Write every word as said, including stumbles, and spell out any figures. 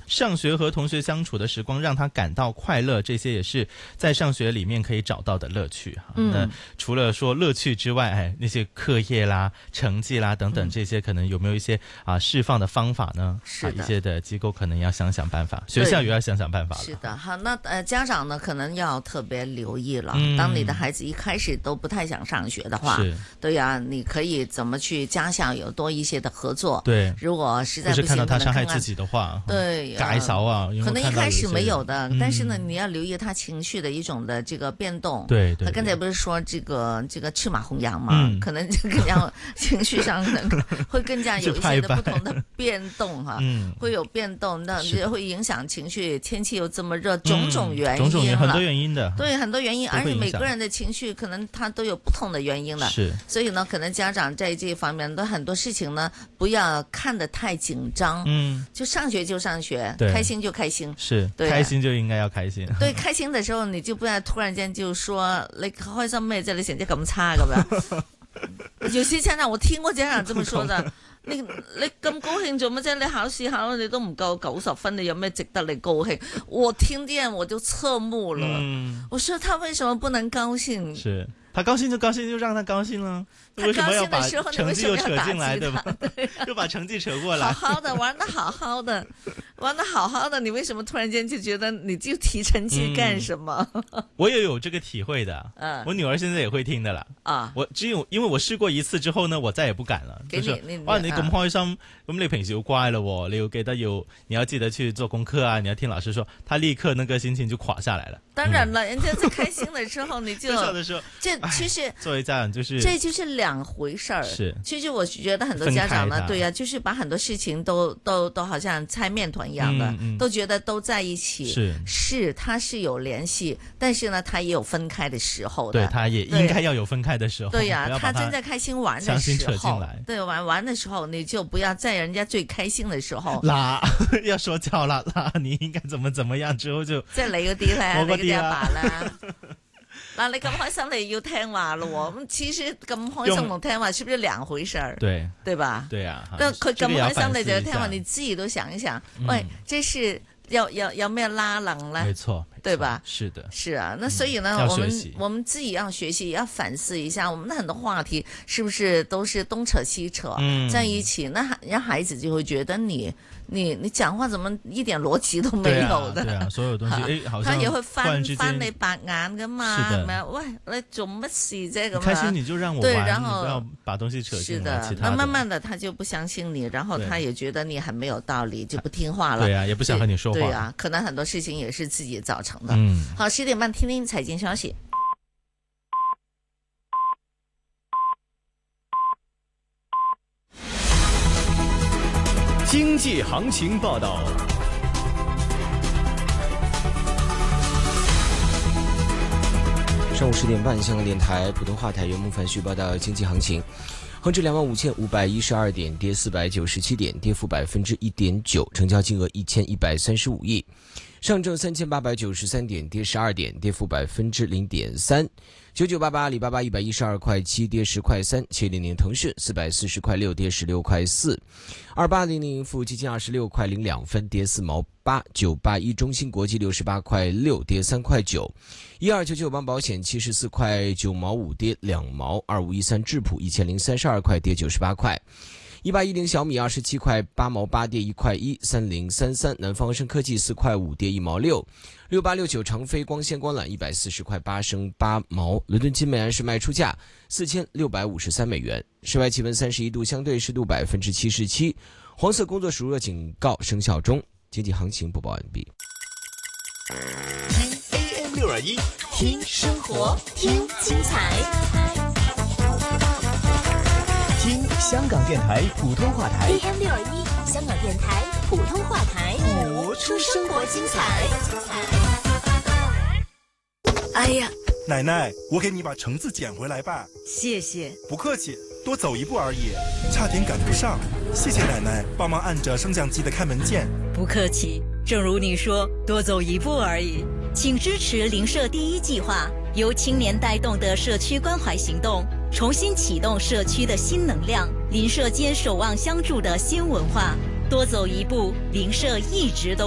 上学和同学相处的时光让他感到快乐，这些也是在上学里面可以找到的乐趣。嗯，那除了说乐趣之外，哎，那些课业啦、成绩啦等等，这些可能有没有一些啊释放的方法呢？ 是的， 啊、一些的机构可能要想想办法，学校也要想想办法了。 是的，好，那呃家长呢可能要特别留意了。 嗯、 当你的孩子一开始都不太想上学的话， 是， 对呀、啊，你可以怎么去家校有多一些的合作？ 对， 如果实在不行， 看到他伤害自己的话， 对， 改勺啊， 可能一开始没有的， 嗯、 但是呢，你要留意他情绪的一种的这个变动。 对对， 他刚才不是说这个这个赤马红羊嘛， 嗯、 可能就更加情绪上会更加有一些的不同的变动哈、啊， 嗯， 会有变动，那会影响情绪。天气又这么热，种种原因、 嗯，种种原因很多原因的， 对，很多原因，而且每个人的情绪可能他都有不同的原因的， 是， 所以呢，可能家长在这方面的很多事情呢，不要看得太紧张， 嗯， 就上学就上学，开心就开心， 是， 对、啊， 开心就应该要开心， 对，开心的时候你就不要突然間就說你開心咩啫？你成績咁差咁樣。有些家長我聽過家長這麼說的。你你咁高興做乜啫？你考試考你都唔夠九十分，你有咩值得你高興？我聽見我就側目了、嗯。我說他為什麼不能高興？ 是他高興就高興，就讓他高興了。為什麼要把成績又扯進來，對吧？對、啊，就把成績扯過來。 好好的玩得好好的，玩得好好的，你為什麼突然間就覺得你就提成績幹什麼？ 嗯、我也有這個體會的。嗯，我女兒現在也會聽的啦。啊，我只有因為我試過一次之後呢，我再也不敢了。就是哇，你咁開心，咁、啊、你平時要乖了喎，你要記得要，你要記得去做功課啊，你要聽老師說，他立刻那個心情就垮下來了。 當然了，嗯、人家在開心的時候，你就的時候， 這其實作為家長就是這就是兩回事兒。 是， 其實我覺得很多家長呢，對呀、啊，就是把很多事情都都都好像猜麵團一樣的、嗯嗯，都覺得都在一起。 是， 是，它是有聯繫，但是呢，它也有分開的時候的。 對，它也應該要有分開的時候。 對呀、啊，他正在開心玩的時候， 強行扯進來。 對，玩玩的時候，你就不要在人家最開心的時候。 嗱，要說教啦，嗱，你應該怎麼怎麼樣之後就。 即係你嗰啲咧， 我嗰啲阿爸啦。嗱，你咁開心，你要聽話咯。咁其實咁開心同聽話，是不是兩回事兒？ 對， 對吧？ 對啊。 那佢咁開心，你就要聽話，你自己都想一想，嗯、喂，這是有有有咩拉楞咧？ 沒錯， 對吧？ 是的， 是啊。那所以呢，嗯、我們我們自己要學習，也要反思一下，我們的很多話題是不是都是東扯西扯、嗯、在一起？那讓孩子就會覺得你。你你講話怎麼一點邏輯都沒有的？ 對啊，對啊，所有東西，誒，好像他也會翻翻你白眼噶嘛？ 是的，喂，你做乜事啫？咁開心你就讓我玩， 對，然後你不要把東西扯進來。 是的，那慢慢的他就不相信你，然後他也覺得你很沒有道理，就不聽話了。 對啊，也不想和你說話。 對啊，可能很多事情也是自己造成的。 嗯， 好，十點半聽聽財經消息。 經濟行情報道。 上午十點半，香港電台普通話台袁木凡旭報道經濟行情。恒指兩萬五千五百一十二點，跌四百九十七點，跌幅百分之一點九，成交金額一千一百三十五億。上證三千八百九十三點，跌十二點，跌幅百分之零點三。九九八八阿里巴巴一百一十二塊七，跌十塊三。七零零騰訊四百四十塊六，跌十六塊四。二八零零盈富基金二十六塊零兩分，跌四毛八。九八一中芯國際六十八塊六，跌三塊九。一二九九邦保險七十四塊九毛五，跌兩毛。二五一三智普一千零三十二塊，跌九十八塊。一八一零小米二十七塊八毛八，跌一塊一。三零三三南方生科技四塊五，跌一毛六。六八六九長飛光纖光纜一百四十塊八，升八毛。倫敦金每安士賣出價四千六百五十三美元。室外氣溫三十一度，相對濕度百分之七十七。黃色工作暑熱警告生效中。經濟行情播報完畢。 聽 A M 六二一，聽生活，聽精彩。聽香港電台普通話台 A M 六二一，香港電台普通話台， 播出生活精彩。 哎呀， 奶奶，我給你把橙子撿回來吧。 謝謝。 不客氣，多走一步而已，差點趕不上。謝謝奶奶幫忙按着升降機的開門鍵。 不客氣，正如你說，多走一步而已。請支持鄰舍第一計劃，由青年帶動的社區關懷行動，重新啟動社區的新能量，鄰舍間守望相助的新文化。多走一步，鄰舍一直都